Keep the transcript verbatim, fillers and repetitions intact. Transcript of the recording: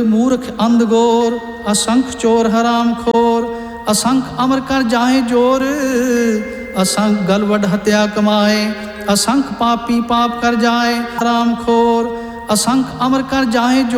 मूर्ख अंधगोर, असंख चोर हराम खोर, असंख अमर कर जाए जोर, असंख गलवड हत्या कमाए, असंख पापी पाप कर जाए हराम खोर, असंख अमर कर जाए जो